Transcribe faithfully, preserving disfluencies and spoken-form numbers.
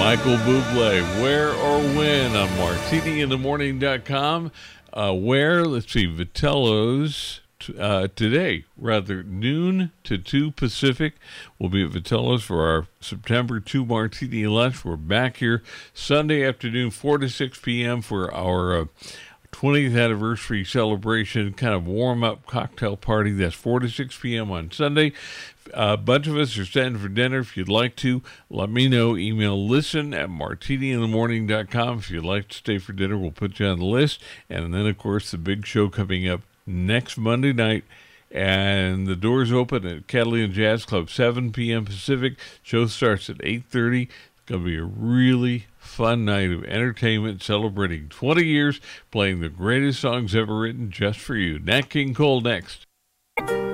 Michael Bublé, Where or When on martini in the morning dot com. Uh, where, let's see, Vitello's uh, today, rather, noon to two Pacific. We'll be at Vitello's for our September second Martini lunch. We're back here Sunday afternoon, four to six p.m. for our uh, twentieth anniversary celebration, kind of warm-up cocktail party. That's four to six p.m. on Sunday. A bunch of us are staying for dinner. If you'd like to, let me know. Email listen at martini in the morning dot com. If you'd like to stay for dinner, we'll put you on the list. And then, of course, the big show coming up next Monday night. And the doors open at Catalina Jazz Club, seven p.m. Pacific. Show starts at eight thirty. It's going to be a really fun night of entertainment celebrating twenty years, playing the greatest songs ever written just for you. Nat King Cole next.